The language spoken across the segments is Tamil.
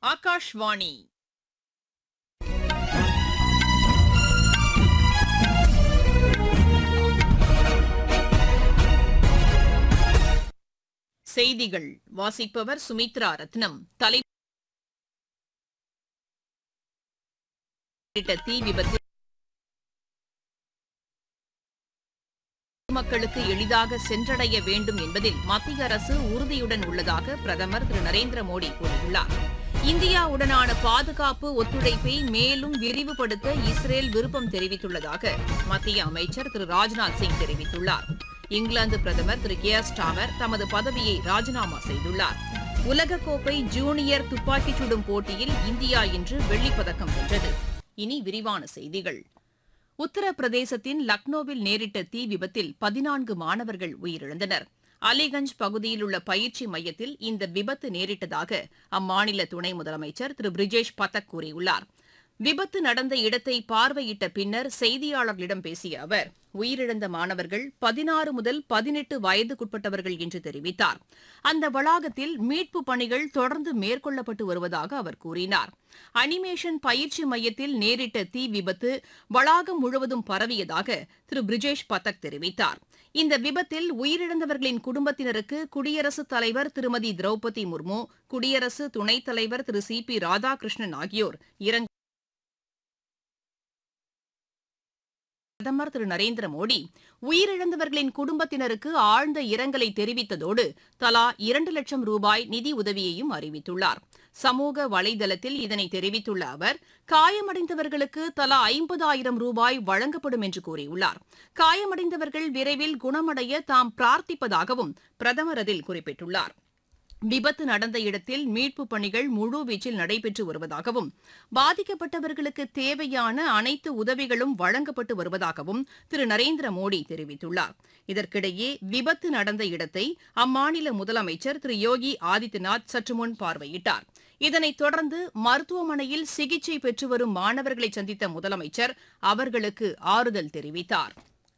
ஆகாஷ்வாணி செய்திகள் வாசிப்பவர் சுமித்ரா ரத்னம். தீ விபத்தில் மக்களுக்கு எளிதாக சென்றடைய வேண்டும் என்பதில் மத்திய அரசு உறுதியுடன் உள்ளதாக பிரதமர் திரு நரேந்திர மோடி கூறியுள்ளார். இந்தியாவுடனான பாதுகாப்பு ஒத்துழைப்பை மேலும் விரிவுபடுத்த இஸ்ரேல் விருப்பம் தெரிவித்துள்ளதாக மத்திய அமைச்சர் திரு ராஜ்நாத் சிங் தெரிவித்துள்ளார். இங்கிலாந்து பிரதமர் திரு கியர் ஸ்டாமர் தமது பதவியை ராஜினாமா செய்துள்ளார். உலகக்கோப்பை ஜூனியர் துப்பாக்கிச் சுடும் போட்டியில் இந்தியா இன்று வெள்ளிப்பதக்கம் வென்றது. இனி விரிவான செய்திகள். உத்தரப்பிரதேசத்தின் லக்னோவில் நேரிட்ட தீ விபத்தில் 14 மாணவர்கள் உயிரிழந்தனர். அலிகஞ்ச் பகுதியில் உள்ள பயிற்சி மையத்தில் இந்த விபத்து நேரிட்டதாக அம்மாநில துணை முதலமைச்சர் திரு பிரிஜேஷ் பதக் கூறியுள்ளார். விபத்து நடந்த இடத்தை பார்வையிட்ட பின்னர் செய்தியாளர்களிடம் பேசிய அவர், உயிரிழந்த மாணவர்கள் 16 முதல் 18 வயதுக்குட்பட்டவர்கள் என்று தெரிவித்தார். அந்த வளாகத்தில் மீட்புப் பணிகள் தொடர்ந்து மேற்கொள்ளப்பட்டு வருவதாக அவர் கூறினார். அனிமேஷன் பயிற்சி மையத்தில் நேரிட்ட தீ விபத்து வளாகம் முழுவதும் பரவியதாக திரு பிரிஜேஷ் பதக் தெரிவித்தார். இந்த விபத்தில் உயிரிழந்தவர்களின் குடும்பத்தினருக்கு குடியரசுத் தலைவர் திருமதி திரௌபதி முர்மு, குடியரசு துணைத் தலைவர் திரு சி பி ராதாகிருஷ்ணன் ஆகியோர் பிரதமர் திரு நரேந்திர மோடி உயிரிழந்தவர்களின் குடும்பத்தினருக்கு ஆழ்ந்த இரங்கலை தெரிவித்ததோடு தலா 2 லட்சம் ரூபாய் நிதி உதவியையும் அறிவித்துள்ளார். சமூக வலைதளத்தில் இதனை தெரிவித்துள்ள அவர், காயமடைந்தவர்களுக்கு தலா 50,000 ரூபாய் வழங்கப்படும் என்று கூறியுள்ளார். காயமடைந்தவர்கள் விரைவில் குணமடைய தாம் பிரார்த்திப்பதாகவும் பிரதமர் அதில் குறிப்பிட்டுள்ளார். விபத்து நடந்த இடத்தில் மீட்புப் பணிகள் முழுவீச்சில் நடைபெற்று வருவதாகவும் பாதிக்கப்பட்டவர்களுக்கு தேவையான அனைத்து உதவிகளும் வழங்கப்பட்டு வருவதாகவும் திரு நரேந்திர மோடி தெரிவித்துள்ளார். இதற்கிடையே விபத்து நடந்த இடத்தை அம்மாநில முதலமைச்சர் திரு யோகி ஆதித்யநாத் சற்றுமுன் பார்வையிட்டார். இதனைத் தொடர்ந்து மருத்துவமனையில் சிகிச்சை பெற்று வரும் மாணவர்களை சந்தித்த முதலமைச்சர் அவர்களுக்கு ஆறுதல் தெரிவித்தார்.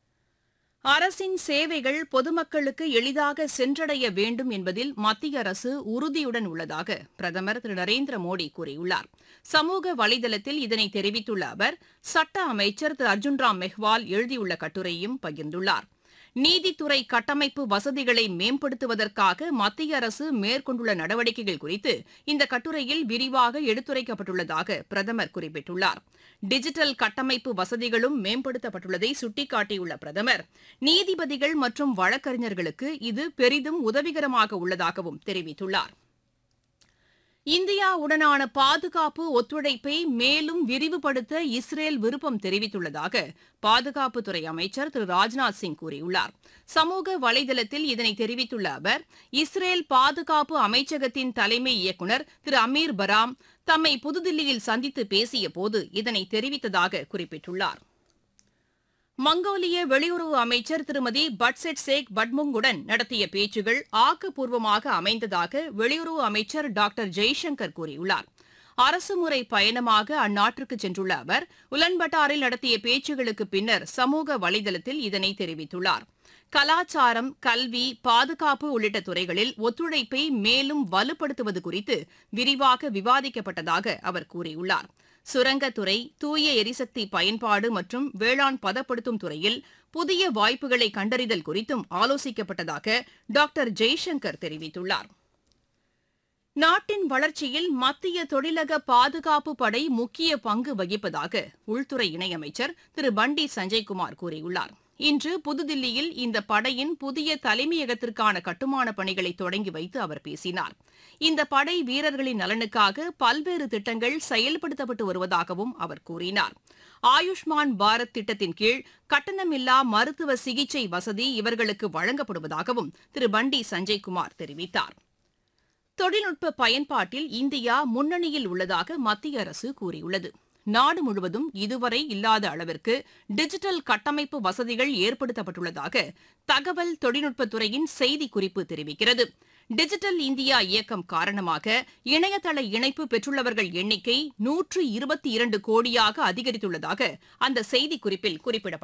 அரசின் சேவைகள் பொதுமக்களுக்கு எளிதாக சென்றடைய வேண்டும் என்பதில் மத்திய அரசு உறுதியுடன் உள்ளதாக பிரதமர் திரு நரேந்திர மோடி கூறியுள்ளார். சமூக வலைதளத்தில் இதனை தெரிவித்துள்ள அவர், சட்ட அமைச்சர் திரு அர்ஜுன் ராம் மெஹ்வால் எழுதியுள்ள கட்டுரையையும் பகிர்ந்துள்ளார். நீதித்துறை கட்டமைப்பு வசதிகளை மேம்படுத்துவதற்காக மத்திய அரசு மேற்கொண்டுள்ள நடவடிக்கைகள் குறித்து இந்த கட்டுரையில் விரிவாக எடுத்துரைக்கப்பட்டுள்ளதாக பிரதமர் குறிப்பிட்டுள்ளார். டிஜிட்டல் கட்டமைப்பு வசதிகளும் மேம்படுத்தப்பட்டுள்ளதை சுட்டிக்காட்டியுள்ள பிரதமர், நீதிபதிகள் மற்றும் வழக்கறிஞர்களுக்கு இது பெரிதும் உதவிகரமாக உள்ளதாகவும் தெரிவித்துள்ளார். இந்தியாவுடனான பாதுகாப்பு ஒத்துழைப்பை மேலும் விரிவுபடுத்த இஸ்ரேல் விருப்பம் தெரிவித்துள்ளதாக பாதுகாப்புத்துறை அமைச்சர் திரு ராஜ்நாத் சிங் கூறியுள்ளார். சமூக வலைதளத்தில் இதனை தெரிவித்துள்ள அவர், இஸ்ரேல் பாதுகாப்பு அமைச்சகத்தின் தலைமை இயக்குநர் திரு அமீர் பராம் தம்மை புதுதில்லியில் சந்தித்து பேசியபோது இதனை தெரிவித்ததாக குறிப்பிட்டுள்ளார். மங்கோலிய வெளியுறவு அமைச்சர் திருமதி பட்செட் சேக் பட்முங்குடன் நடத்திய பேச்சுகள் ஆக்கப்பூர்வமாக அமைந்ததாக வெளியுறவு அமைச்சர் டாக்டர் ஜெய்சங்கர் கூறியுள்ளார். அரசுமுறை பயணமாக அந்நாட்டிற்கு சென்றுள்ள அவர் உலன்பட்டாரில் நடத்திய பேச்சுகளுக்கு பின்னர் சமூக வலைதளத்தில் இதனை தெரிவித்துள்ளார். கலாச்சாரம், கல்வி, பாதுகாப்பு உள்ளிட்ட துறைகளில் ஒத்துழைப்பை மேலும் வலுப்படுத்துவது குறித்து விரிவாக விவாதிக்கப்பட்டதாக அவர் கூறியுள்ளார். சுரங்கத்துறை, தூய எரிசக்தி பயன்பாடு மற்றும் வேளாண் பதப்படுத்தும் துறையில் புதிய வாய்ப்புகளை கண்டறிதல் குறித்தும் ஆலோசிக்கப்பட்டதாக டாக்டர் ஜெய்சங்கர் தெரிவித்துள்ளார். நாட்டின் வளர்ச்சியில் மத்திய தொழிலக பாதுகாப்பு படை முக்கிய பங்கு வகிப்பதாக உள்துறை இணையமைச்சர் திரு பண்டி சஞ்சய்குமார் கூறியுள்ளார். இன்று புதுதில்லியில் இந்த படையின் புதிய தலைமையகத்திற்கான கட்டுமான பணிகளை தொடங்கி வைத்து அவர் பேசினார். இந்த படை வீரர்களின் நலனுக்காக பல்வேறு திட்டங்கள் செயல்படுத்தப்பட்டு வருவதாகவும் அவர் கூறினார். ஆயுஷ்மான் பாரத் திட்டத்தின் கீழ் கட்டணமில்லா மருத்துவ சிகிச்சை வசதி இவர்களுக்கு வழங்கப்படுவதாகவும் திரு பண்டி சஞ்சய்குமார் தெரிவித்தார். தொழில்நுட்ப பயன்பாட்டில் இந்தியா முன்னணியில் உள்ளதாக மத்திய அரசு கூறியுள்ளது. நாடு முழுவதும் இதுவரை இல்லாத அளவிற்கு டிஜிட்டல் கட்டமைப்பு வசதிகள் ஏற்படுத்தப்பட்டுள்ளதாக தகவல் தொழில்நுட்பத்துறையின் செய்திக்குறிப்பு தெரிவிக்கிறது. டிஜிட்டல் இந்தியா இயக்கம் காரணமாக இணையதள இணைப்பு பெற்றுள்ளவர்கள் எண்ணிக்கை 122 கோடியாக அதிகரித்துள்ளதாக அந்த செய்திக்குறிப்பில் குறிப்பிடப்பட்டுள்ளது.